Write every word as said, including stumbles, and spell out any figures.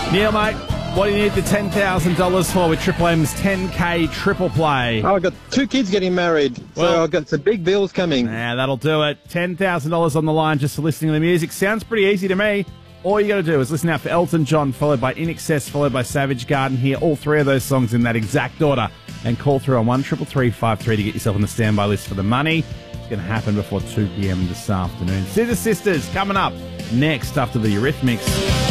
Neil, mate, what do you need the ten thousand dollars for with Triple M's ten K triple play? Oh, I've got two kids getting married, Well- so I've got some big bills coming. Yeah, that'll do it. ten thousand dollars on the line just for listening to the music. Sounds pretty easy to me. All you got to do is listen out for Elton John, followed by In Excess, followed by Savage Garden. Hear all three of those songs in that exact order and call through on one triple three five three to get yourself on the standby list for the money. It's going to happen before two p.m. this afternoon. Scissor Sisters coming up next after the Eurythmics.